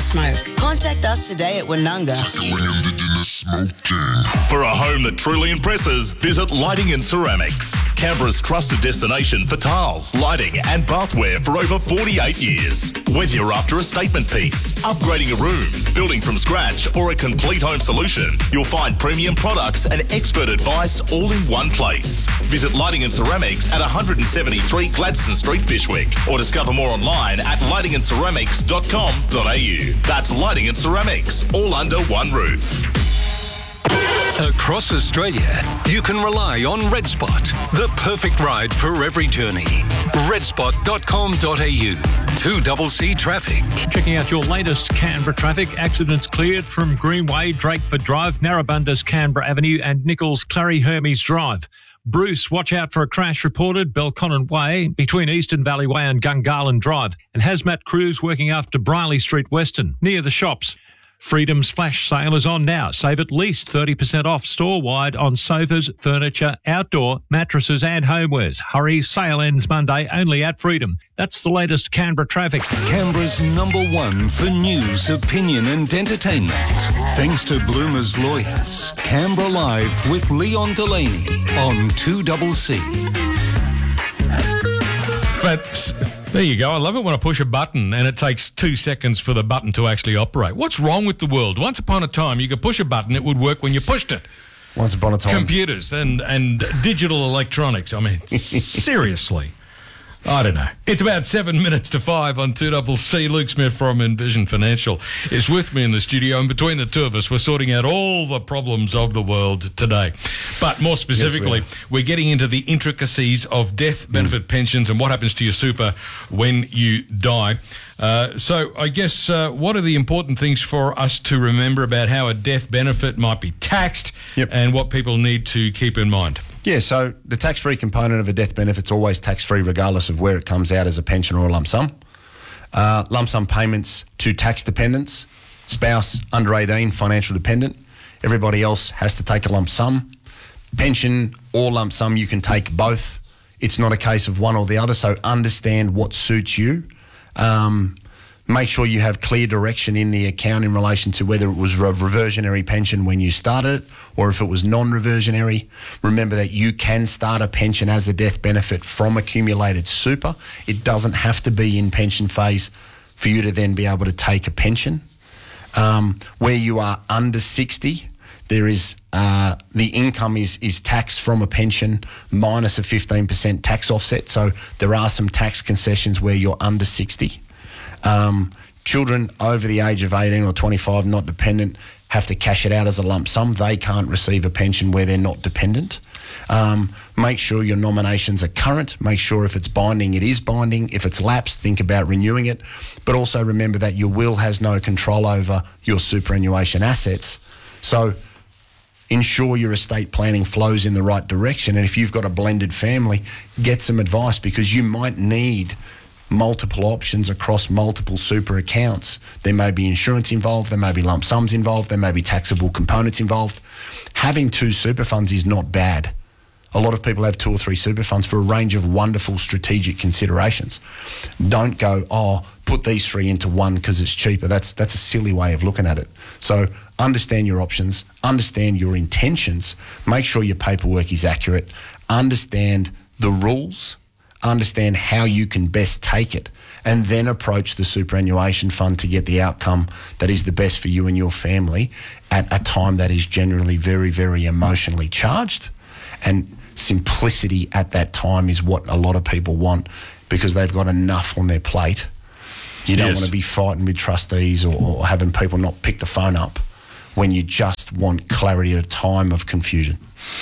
smoke. Contact us today at Woonunga. For a home that truly impresses, visit Lighting and Ceramics, Canberra's trusted destination for tiles, lighting and bathware for over 48 years. Whether you're after a statement piece, upgrading a room, building from scratch or a complete home solution, you'll find premium products and expert advice all in one place. Visit Lighting and Ceramics at 173 Gladstone Street, Fyshwick, or discover more online at lightingandceramics.com.au. That's Lighting and Ceramics, all under one roof. Across Australia, you can rely on Red Spot, the perfect ride for every journey. redspot.com.au. 2CC Traffic. Checking out your latest Canberra traffic. Accidents cleared from Greenway, Drakeford Drive, Narrabunda's Canberra Avenue and Nichols Clary Hermes Drive. Bruce, watch out for a crash reported Belconnen Way between Eastern Valley Way and Gungahlin Drive. And hazmat crews working after Briley Street Western, near the shops. Freedom's flash sale is on now. Save at least 30% off store-wide on sofas, furniture, outdoor, mattresses and homewares. Hurry, sale ends Monday only at Freedom. That's the latest Canberra traffic. Canberra's #1 for news, opinion and entertainment. Thanks to Bloomer's Lawyers. Canberra Live with Leon Delaney on 2CC. But there you go. I love it when I push a button and it takes 2 seconds for the button to actually operate. What's wrong with the world? Once upon a time, you could push a button, it would work when you pushed it. Once upon a time. Computers and digital electronics. I mean, seriously. I don't know. It's about 7 minutes to 5 on 2CC. Luke Smith from Envision Financial is with me in the studio, and between the two of us, we're sorting out all the problems of the world today. But more specifically, we're getting into the intricacies of death benefit pensions and what happens to your super when you die. So I guess what are the important things for us to remember about how a death benefit might be taxed and what people need to keep in mind? Yeah, so the tax-free component of a death benefit's always tax-free regardless of where it comes out as a pension or a lump sum. Lump sum payments to tax dependents, spouse under 18, financial dependent. Everybody else has to take a lump sum. Pension or lump sum, you can take both. It's not a case of one or the other, so understand what suits you. Make sure you have clear direction in the account in relation to whether it was a reversionary pension when you started it or if it was non-reversionary. Remember that you can start a pension as a death benefit from accumulated super. It doesn't have to be in pension phase for you to then be able to take a pension. Where you are under 60, there is the income is taxed from a pension minus a 15% tax offset. So there are some tax concessions where you're under 60. Children over the age of 18 or 25 not dependent have to cash it out as a lump sum. They can't receive a pension where they're not dependent. Make sure your nominations are current. Make sure if it's binding, it is binding. If it's lapsed, think about renewing it. But also remember that your will has no control over your superannuation assets. So ensure your estate planning flows in the right direction. And if you've got a blended family, get some advice because you might need multiple options across multiple super accounts. There may be insurance involved, there may be lump sums involved, there may be taxable components involved. Having two super funds is not bad. A lot of people have 2 or 3 super funds for a range of wonderful strategic considerations. Don't go, put these 3 into one because it's cheaper. That's a silly way of looking at it. So understand your options, understand your intentions, make sure your paperwork is accurate, understand the rules, understand how you can best take it, and then approach the superannuation fund to get the outcome that is the best for you and your family at a time that is generally very, very emotionally charged. And simplicity at that time is what a lot of people want because they've got enough on their plate. You don't want to be fighting with trustees or having people not pick the phone up when you just want clarity at a time of confusion.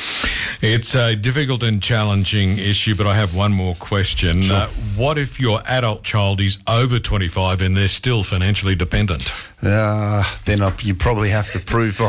It's a difficult and challenging issue, but I have one more question. Sure. What if your adult child is over 25 and they're still financially dependent? Then you probably have to prove,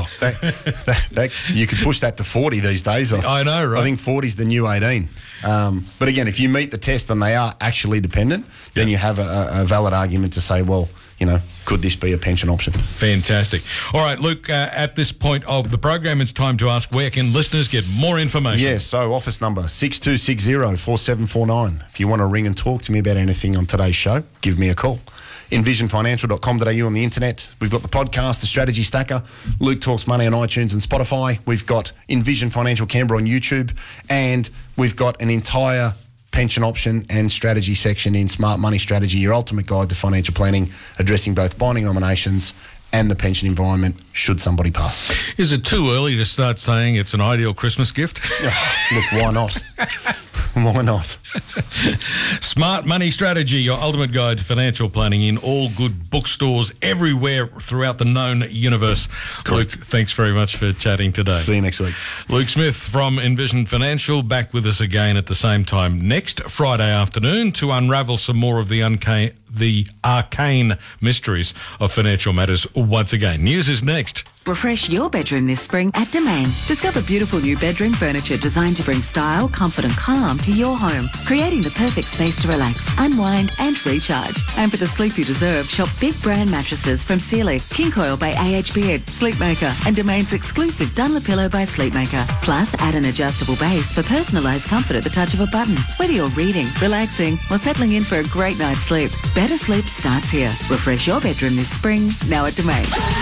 you could push that to 40 these days. I know, right? I think 40 is the new 18. But again, if you meet the test and they are actually dependent, then you have a valid argument to say, well, could this be a pension option? Fantastic. All right, Luke, at this point of the program, it's time to ask where can listeners get more information? Yes, so office number 6260-4749. If you want to ring and talk to me about anything on today's show, give me a call. envisionfinancial.com.au on the internet. We've got the podcast, The Strategy Stacker. Luke Talks Money on iTunes and Spotify. We've got Envision Financial Canberra on YouTube. And we've got an entire pension option and strategy section in Smart Money Strategy, your ultimate guide to financial planning, addressing both binding nominations and the pension environment should somebody pass. Is it too early to start saying it's an ideal Christmas gift? Look, why not? Why not? Smart Money Strategy, your ultimate guide to financial planning in all good bookstores everywhere throughout the known universe. Correct. Luke, thanks very much for chatting today. See you next week. Luke Smith from Envision Financial, back with us again at the same time next Friday afternoon to unravel some more of the arcane mysteries of financial matters once again. News is next. Refresh your bedroom this spring at Domain. Discover beautiful new bedroom furniture designed to bring style, comfort and calm to your home, creating the perfect space to relax, unwind and recharge. And for the sleep you deserve, shop big brand mattresses from Sealy, King Coil by AH Beard, Sleepmaker and Domain's exclusive Dunlopillow by Sleepmaker. Plus, add an adjustable base for personalised comfort at the touch of a button. Whether you're reading, relaxing or settling in for a great night's sleep, better sleep starts here. Refresh your bedroom this spring, now at Domain.